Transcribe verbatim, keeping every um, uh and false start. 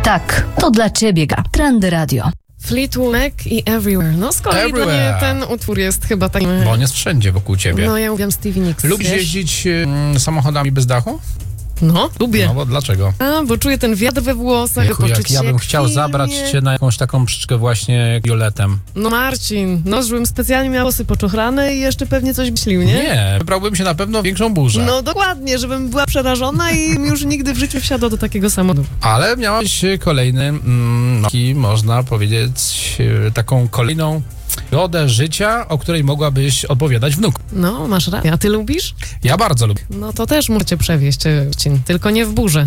Tak, to dla ciebie gra. Trendy Radio. Fleetwood Mac i Everywhere. No z kolei dla mnie ten utwór jest chyba takim... Bo on jest wszędzie wokół ciebie. No ja uwielbiam Stevie Nicks. Lubisz wiesz? jeździć y, samochodami bez dachu? No, lubię. No bo dlaczego? A, bo czuję ten wiatr we włosach, Jechu, jak poczucie ja bym jak chciał w filmie. zabrać cię na jakąś taką przyczkę właśnie violetem. No Marcin, no żebym specjalnie miał włosy poczochrane i jeszcze pewnie coś myślił, nie? Nie, wybrałbym się na pewno w większą burzę. No dokładnie, żebym była przerażona i już nigdy w życiu wsiadła do takiego samochodu. Ale miałaś kolejny, mm, no, i można powiedzieć, y, taką kolejną przygodę życia, o której mogłabyś opowiadać wnuku. No, masz rację. A ty lubisz? Ja bardzo lubię. No to też muszę cię przewieźć, Marcin, tylko nie w burzę.